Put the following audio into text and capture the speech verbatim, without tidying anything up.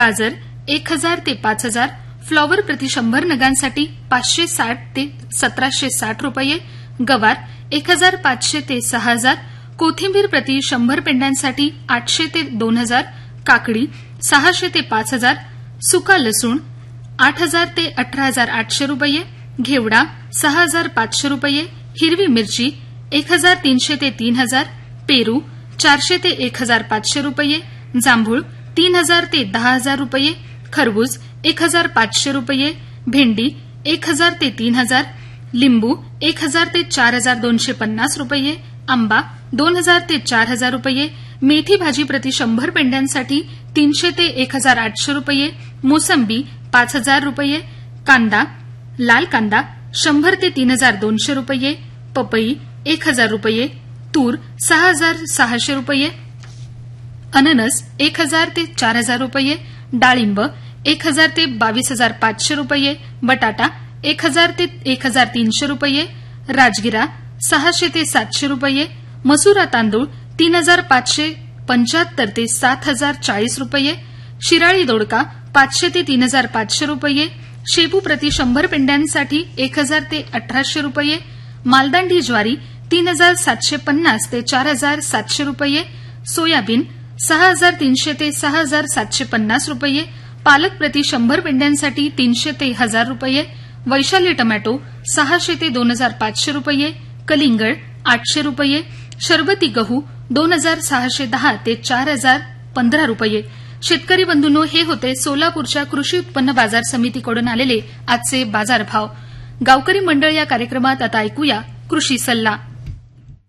गाजर एक हजार ते पाच हजार, फ्लॉवर प्रति शंभर नगांसाठी पाचशे साठ ते सतराशे साठ रुपये, गवार एक हजार पाचशे ते सहा हजार, कोथिंबीर प्रति शंभर पेंड्यांसाठी आठशे ते दोन हजार, काकडी सहाशे ते पाच हजार, सुका लसूण आठ हजार ते अठरा हजार आठशे रुपये, घेवडा सहा हजार पाचशे रुपये, हिरवी मिरची एक हजार तीनशे ते तीन हजार, पेरू चारशे ते एक हजार पाचशे रुपये, जांभूळ तीन हजार ते दहा हजार रुपये, खरबूज एक हजार पाचशे रुपये, भेंडी एक हजार ते तीन हजार, लिंबू एक हजार ते चार हजार दोनशे पन्नास रुपये, आंबा दोन हजार ते चार हजार रुपये, मेथी भाजी प्रति शंभर पेंड्यांसाठी तीनशे ते एक हजार आठशे रुपये, मोसंबी पाच हजार रुपये, कांदा लाल कांदा शंभर ते तीन हजार दोनशे रुपये, पपई एक हजार रुपये, तूर सहा हजार सहाशे रुपये, अननस एक हजार ते चार हजार रुपये, डाळिंब एक हजार ते बावीस हजार पाचशे रुपये, बटाटा एक हजार ते एक हजार तीनशे रुपये, राजगिरा सहाशे ते सातशे रुपये, मसुरा तांदूळ तीन हजार पाचशे पंच्याहत्तर ते सात हजार चाळीस रुपये, शिराळी दोडका पाचशे ते तीन हजार पाचशे रुपये, शेपू प्रति शंभर पेंड्यांसाठी एक हजार ते अठराशे रुपये, मालदांडी ज्वारी तीन हजार सातशे पन्नास ते चार हजार सातशे रुपये, सोयाबीन सहा हजार तीनशे ते सहा हजार सातशे पन्नास रुपये, पालक प्रति शंभर पेंड्यांसाठी तीनशे ते हजार रुपये, वैशाली टोमॅटो सहाशे ते दोन हजार पाचशे रुपये, कलिंगड आठशे रुपये, शरबती गहू दोन हजार सहाशे दहा ते चार हजार पंधरा रुपये. शेतकरी बंधूंनो, हे होते सोलापूरच्या कृषी उत्पन्न बाजार समितीकडून आलेले आजचे बाजारभाव. गावकरी मंडळ या कार्यक्रमात आता ऐकूया कृषी सल्ला.